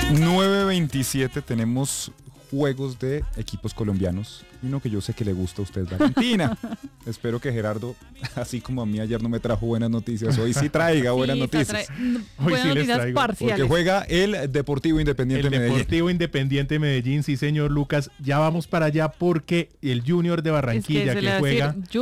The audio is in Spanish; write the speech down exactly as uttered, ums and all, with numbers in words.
nueve veintisiete tenemos juegos de equipos colombianos. Y uno que yo sé que le gusta a usted es la Argentina. Espero que Gerardo, así como a mí ayer no me trajo buenas noticias, hoy sí traiga buenas Sí, noticias. trae- Hoy buenas sí les noticias traigo, parciales. Porque juega el Deportivo Independiente El de Medellín. Deportivo Independiente Medellín, sí señor Lucas, ya vamos para allá porque el Junior de Es que Barranquilla se que, le va a juega decir,